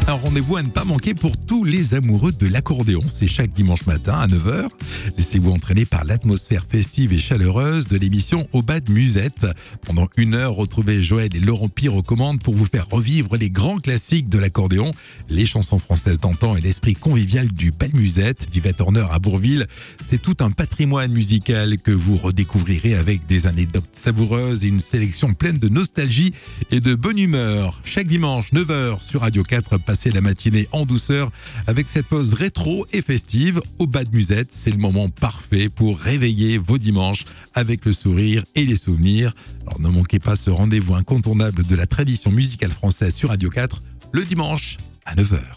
Un rendez-vous à ne pas manquer pour tous les amoureux de l'accordéon. C'est chaque dimanche matin à 9h. Laissez-vous entraîner par l'atmosphère festive et chaleureuse de l'émission Au bas de Musette. Pendant 1 heure, retrouvez Joël et Laurent Pire aux commandes pour vous faire revivre les grands classiques de l'accordéon, les chansons françaises d'antan et l'esprit convivial du bal Musette d'Yvette Horner à Bourville. C'est tout un patrimoine musical que vous redécouvrirez avec des anecdotes savoureuses et une sélection pleine de nostalgie et de bonne humeur. Chaque dimanche, 9h sur Radio 4, passez la matinée en douceur avec cette pause rétro et festive. Au bas de Musette, c'est le moment parfait pour réveiller vos dimanches avec le sourire et les souvenirs. Alors ne manquez pas ce rendez-vous incontournable de la tradition musicale française sur Radio 4 le dimanche à 9h.